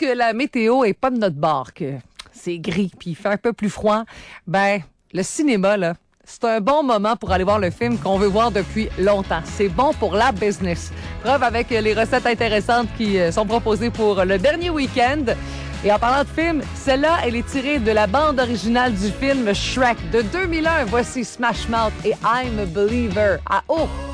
que la météo est pas de notre bord, que c'est gris puis il fait un peu plus froid, ben le cinéma là, c'est un bon moment pour aller voir le film qu'on veut voir depuis longtemps. C'est bon pour la business. Preuve avec les recettes intéressantes qui sont proposées pour le dernier week-end. Et en parlant de film, celle-là, elle est tirée de la bande originale du film Shrek de 2001. Voici Smash Mouth et I'm a Believer. Ah oh!